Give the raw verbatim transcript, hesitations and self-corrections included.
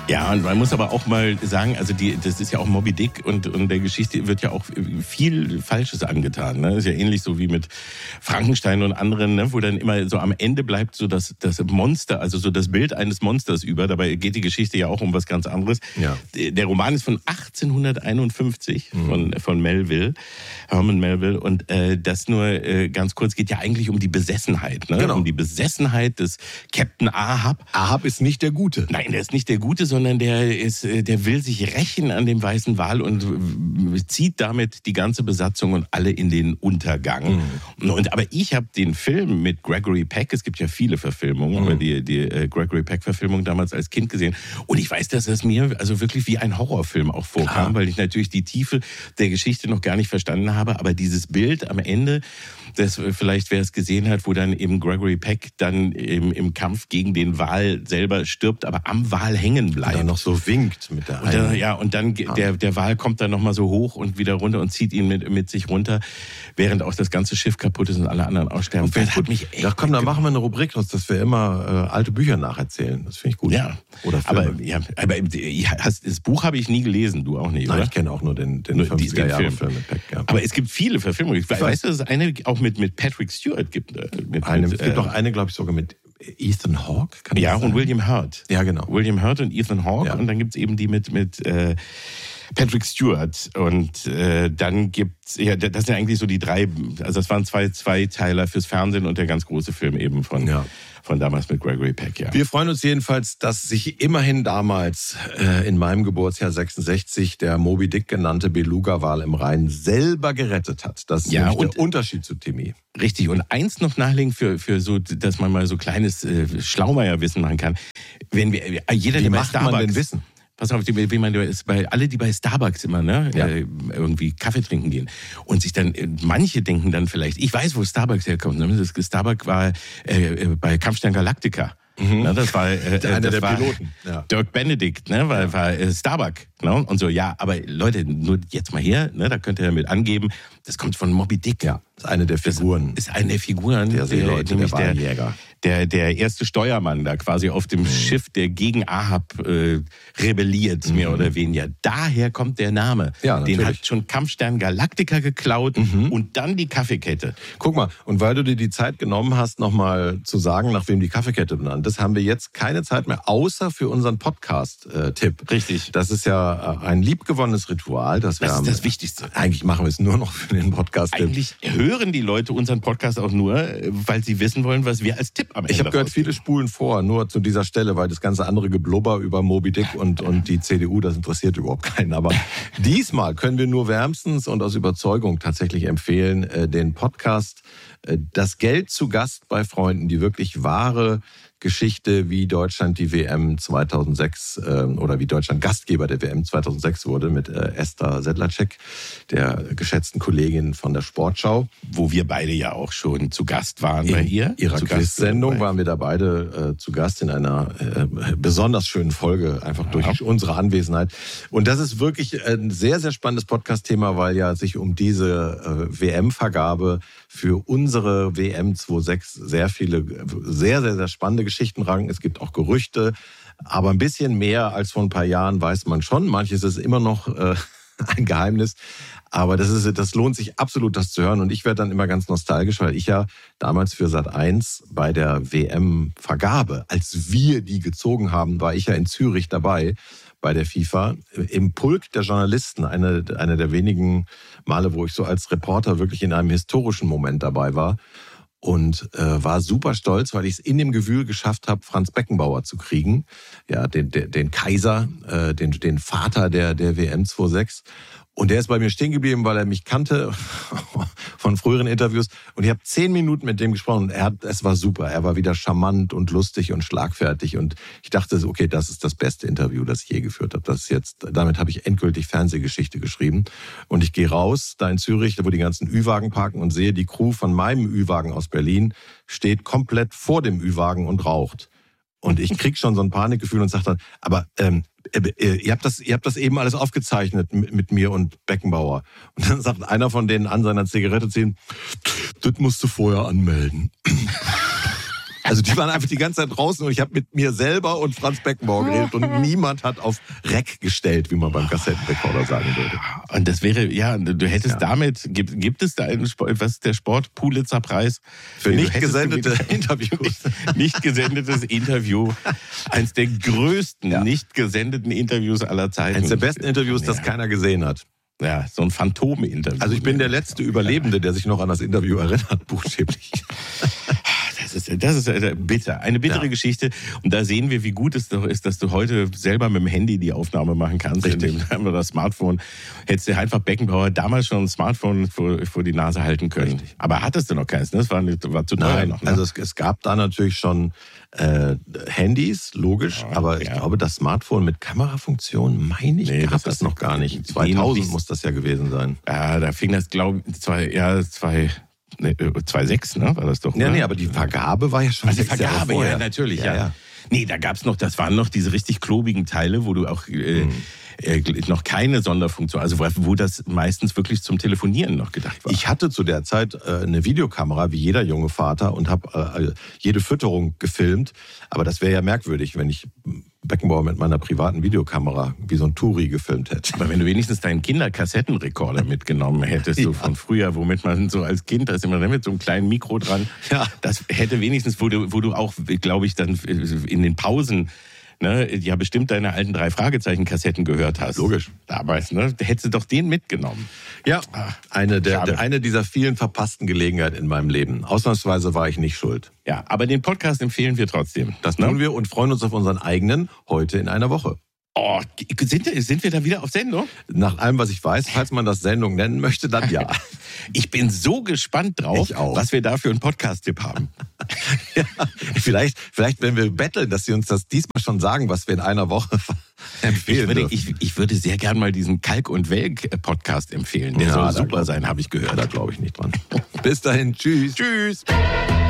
Ja, und man muss aber auch mal sagen, also die, das ist ja auch Moby Dick und, und der Geschichte wird ja auch viel Falsches angetan. Ne? Ist ja ähnlich so wie mit Frankenstein und anderen, ne? Wo dann immer so am Ende bleibt so das, das Monster, also so das Bild eines Monsters über. Dabei geht die Geschichte ja auch um was ganz anderes. Ja. Der Roman ist von achtzehnhunderteinundfünfzig mhm. von, von Melville, Herman Melville. Und äh, das nur äh, ganz kurz, geht ja eigentlich um die Besessenheit. Ne? Genau. Um die Besessenheit des Captain Ahab. Ahab ist nicht der Gute. Nein, der ist nicht der Gute, sondern der ist, der will sich rächen an dem weißen Wal und zieht damit die ganze Besatzung und alle in den Untergang. Mhm. Und aber ich habe den Film mit Gregory Peck, es gibt ja viele Verfilmungen, mhm. aber die, die äh, Gregory Peck-Verfilmung damals als Kind gesehen. Und ich weiß, dass es mir also wirklich wie ein Horrorfilm auch vorkam, Klar. weil ich natürlich die Tiefe der Geschichte noch gar nicht verstanden habe. Aber dieses Bild am Ende, das vielleicht wer es gesehen hat, wo dann eben Gregory Peck dann im, im Kampf gegen den Wal selber stirbt, aber am Wal hängen bleibt. Und dann noch so winkt mit der und dann, Ja, und dann der, der Wal kommt dann nochmal so hoch und wieder runter und zieht ihn mit, mit sich runter, während auch das ganze Schiff kaputt ist und alle anderen aussterben. Und das hat mich echt. Ja, komm, dann machen wir eine Rubrik aus, dass wir immer äh, alte Bücher nacherzählen. Das finde ich gut. Ja. Oder Filme. Aber, ja, aber hast, das Buch habe ich nie gelesen, du auch nicht, Nein, oder? ich kenne auch nur den, den nur fünfziger-Jahre-Film mit Peck. Ja. Aber es gibt viele Verfilmungen. Ich weiß, weißt du, dass es eine auch mit, mit Patrick Stewart gibt? Mit, eine, mit, es gibt äh, auch eine, glaube ich, sogar mit Ethan Hawke. Kann ja, und William Hurt. Ja, genau. William Hurt und Ethan Hawke. Ja. Und dann gibt's eben die mit, mit äh, Patrick Stewart. Und äh, dann gibt's, ja, das sind eigentlich so die drei, also das waren zwei Zweiteiler fürs Fernsehen und der ganz große Film eben von... Ja. Von damals mit Gregory Peck, ja. Wir freuen uns jedenfalls, dass sich immerhin damals äh, in meinem Geburtsjahr sechsundsechzig der Moby Dick genannte Beluga-Wal im Rhein selber gerettet hat. Das ist ja, und der Unterschied zu Timmy. Richtig. Und eins noch nachlegen für, für so, dass man mal so kleines äh, Schlaumeierwissen machen kann. Wenn wir, jeder, Wie der macht man denn Wissen? Pass auf, wie man ist bei alle, die bei Starbucks immer, ne, ja. äh, irgendwie Kaffee trinken gehen und sich dann, manche denken dann vielleicht, ich weiß, wo Starbucks herkommt. Ne? Das Starbucks war äh, bei Kampfstern Galactica. Mhm. Ne, das war äh, einer das der war Piloten. Ja. Dirk Benedict, ne, war, ja. war äh, Starbuck, ne, und so. Ja, aber Leute, nur jetzt mal hier, ne, da könnt ihr damit angeben, das kommt von Moby Dick. Ja, das ist eine der Figuren. Das ist eine der Figuren, der Seeleute, der, der Waljäger. Der, der erste Steuermann da quasi auf dem mhm. Schiff, der gegen Ahab äh, rebelliert, mhm. mehr oder weniger. Daher kommt der Name. Ja, den natürlich. hat schon Kampfstern Galactica geklaut mhm. und dann die Kaffeekette. Guck mal, und weil du dir die Zeit genommen hast, nochmal zu sagen, nach wem die Kaffeekette benannt ist, haben wir jetzt keine Zeit mehr, außer für unseren Podcast-Tipp. Richtig. Das ist ja ein liebgewonnenes Ritual. Das, wir das ist haben, das Wichtigste. Eigentlich machen wir es nur noch für den Podcast-Tipp. Eigentlich hören die Leute unseren Podcast auch nur, weil sie wissen wollen, was wir als Tipp am Ende Ich habe gehört, viele spulen vor, nur zu dieser Stelle, weil das ganze andere Geblubber über Moby Dick und, und die C D U, das interessiert überhaupt keinen. Aber diesmal können wir nur wärmstens und aus Überzeugung tatsächlich empfehlen, den Podcast Das Geld zu Gast bei Freunden, die wirklich wahre Geschichte, wie Deutschland die W M zweitausendsechs äh, oder wie Deutschland Gastgeber der W M zweitausendsechs wurde mit äh, Esther Sedlacek, der geschätzten Kollegin von der Sportschau. Wo wir beide ja auch schon zu Gast waren in bei ihr. ihrer Quiz-Sendung waren wir da beide äh, zu Gast in einer äh, besonders schönen Folge, einfach durch ja. unsere Anwesenheit. Und das ist wirklich ein sehr, sehr spannendes Podcast-Thema, weil ja sich um diese äh, W M-Vergabe für unsere W M sechsundzwanzig sehr viele, sehr, sehr, sehr spannende Geschichten ranken. Es gibt auch Gerüchte, aber ein bisschen mehr als vor ein paar Jahren weiß man schon. Manches ist immer noch äh, ein Geheimnis, aber das ist, das lohnt sich absolut, das zu hören. Und ich werde dann immer ganz nostalgisch, weil ich ja damals für Sat eins bei der W M-Vergabe, als wir die gezogen haben, war ich ja in Zürich dabei bei der FIFA, im Pulk der Journalisten, eine, eine der wenigen Male, wo ich so als Reporter wirklich in einem historischen Moment dabei war. Und äh, war super stolz, weil ich es in dem Gewühl geschafft habe, Franz Beckenbauer zu kriegen. Ja, den, den, den Kaiser, äh, den, den Vater der, der W M sechsundzwanzig. Und der ist bei mir stehen geblieben, weil er mich kannte von früheren Interviews. Und ich habe zehn Minuten mit dem gesprochen. Und er hat, es war super. Er war wieder charmant und lustig und schlagfertig. Und ich dachte, okay, das ist das beste Interview, das ich je geführt habe. Das ist jetzt, damit habe ich endgültig Fernsehgeschichte geschrieben. Und ich gehe raus, da in Zürich, wo die ganzen Ü-Wagen parken, und sehe, die Crew von meinem Ü-Wagen aus Berlin steht komplett vor dem Ü-Wagen und raucht. Und ich krieg schon so ein Panikgefühl und sage dann, aber ähm, äh, ihr habt das, ihr habt das eben alles aufgezeichnet mit, mit mir und Beckenbauer. Und dann sagt einer von denen an seiner Zigarette ziehen, das musst du vorher anmelden. Also die waren einfach die ganze Zeit draußen und ich habe mit mir selber und Franz Beckenbauer geredet und niemand hat auf Rec gestellt, wie man beim Kassettenrekorder sagen würde. Und das wäre, ja, du hättest Ja. damit, gibt, gibt es da einen Sport, was ist der Sport? Pulitzer-Preis? Für Du nicht hättest gesendete mit- Interviews. Nicht gesendetes Interview. Eins der größten Ja. nicht gesendeten Interviews aller Zeiten. Eines der besten Interviews, das Ja. keiner gesehen hat. Ja, so ein Phantom-Interview. Also ich bin der letzte Überlebende, der sich noch an das Interview erinnert, buchstäblich. Das ist, das ist äh, bitter. Eine bittere Ja. Geschichte. Und da sehen wir, wie gut es doch ist, dass du heute selber mit dem Handy die Aufnahme machen kannst. Richtig. Indem du das Smartphone, hättest du einfach Beckenbauer damals schon ein Smartphone vor, vor die Nase halten können. Richtig. Aber hattest du noch keins, ne? Das war, nicht- war zu teuer Nein, noch. Ne? also es, es gab da natürlich schon äh, Handys, logisch, Ja, aber ich ja. glaube, das Smartphone mit Kamerafunktion, meine ich, Nee, gab das es hat- noch gar nicht. nee, noch zweitausend nicht. muss das ja gewesen sein. Ja, da fing das, glaube ich, zwei, ja, zwei, ne, zwei sechs, ne? War das doch? Ja, oder? nee, aber die Vergabe war ja schon Also die sechs Jahre Vergabe, ja, vorher. natürlich, ja. Ja, ja. Nee, da gab's noch, das waren noch diese richtig klobigen Teile, wo du auch äh, äh, noch keine Sonderfunktion, also wo, wo das meistens wirklich zum Telefonieren noch gedacht war. Ich hatte zu der Zeit äh, eine Videokamera, wie jeder junge Vater, und habe äh, jede Fütterung gefilmt. Aber das wäre ja merkwürdig, wenn ich Beckenbauer mit meiner privaten Videokamera wie so ein Touri gefilmt hätte. Aber wenn du wenigstens deinen Kinderkassettenrekorder mitgenommen hättest, so Ja. von früher, womit man so als Kind, da ist immer mit so einem kleinen Mikro dran, Ja. das hätte wenigstens, wo du, wo du auch, glaube ich, dann in den Pausen, ne, ja bestimmt deine alten drei Fragezeichen-Kassetten gehört hast. Logisch. Damals, ne? Da hättest du doch den mitgenommen. Ja, eine, der, Schade. der, eine dieser vielen verpassten Gelegenheiten in meinem Leben. Ausnahmsweise war ich nicht schuld. Ja, aber den Podcast empfehlen wir trotzdem. Das ne? tun wir und freuen uns auf unseren eigenen heute in einer Woche. Oh, sind, sind wir da wieder auf Sendung? Nach allem, was ich weiß, falls man das Sendung nennen möchte, dann ja. Ich bin so gespannt drauf, Ich auch. was wir da für einen Podcast-Tipp haben. Ja, vielleicht, vielleicht, wenn wir betteln, dass sie uns das diesmal schon sagen, was wir in einer Woche Ich empfehlen würde, dürfen. ich, ich würde sehr gern mal diesen Kalk- und Welk-Podcast empfehlen. Der Ja, soll da super glaub- sein, habe ich gehört. Da glaube ich nicht dran. Bis dahin, tschüss. Tschüss.